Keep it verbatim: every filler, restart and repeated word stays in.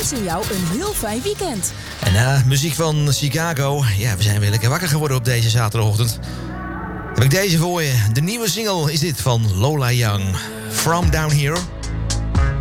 wensen jou een heel fijn weekend. En na muziek van Chicago, ja, we zijn weer lekker wakker geworden op deze zaterdagochtend. Heb ik deze voor je. De nieuwe single is dit van Lola Young. From Down Here.